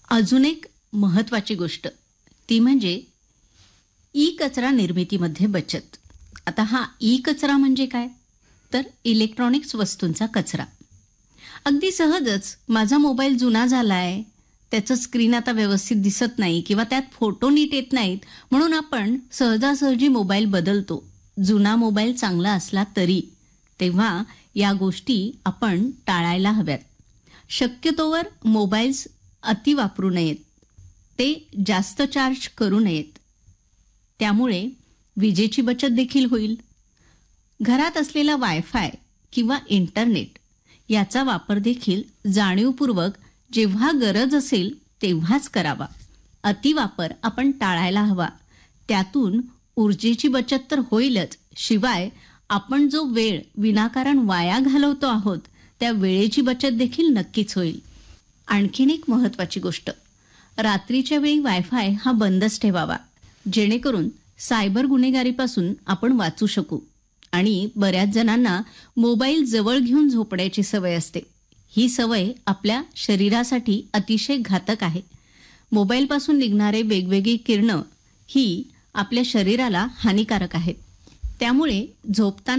अजून एक महत्त्वाची गोष्ट ती म्हणजे ई कचरा निर्मितीमध्ये बचत. आता हा ई कचरा म्हणजे काय? तर इलेक्ट्रॉनिक्स वस्तूंचा कचरा. अगदी सहजच माझा मोबाईल जुना झालाय, त्याचं स्क्रीन आता व्यवस्थित दिसत नाही किंवा त्यात फोटो नीट येत नाहीत म्हणून आपण सहजासहजी मोबाईल बदलतो. जुना मोबाईल चांगला असला तरी. तेव्हा या गोष्टी आपण टाळायला हव्यात. शक्यतोवर मोबाईल्स अति वापरू नयेत. ते जास्त चार्ज करू नयेत. त्यामुळे विजेची बचत देखील होईल. घरात असलेला वायफाय किंवा इंटरनेट याचा वापर देखील जाणीवपूर्वक जेव्हा गरज असेल तेव्हाच करावा. अतिवापर आपण टाळायला हवा. त्यातून ऊर्जेची बचत तर होईलच, शिवाय आपण जो वेळ विनाकारण वाया घालवतो आहोत त्या वेळेची बचत देखील नक्कीच होईल. आणखीन एक महत्त्वाची गोष्ट, रात्रीच्या वेळी वायफाय हा बंदच ठेवावा, जेणेकरून सायबर गुन्हेगारीपासून आपण वाचू शकू. आणि बऱ्याच जणांना मोबाईल जवळ घेऊन झोपण्याची सवय असते. ही सवय आपल्या शरीरासाठी अतिशय घातक आहे. मोबाईलपासून निघणारे वेगवेगळी किरणं ही आपल्या शरीराला हानिकारक आहेत. त्यामुळे झोपताना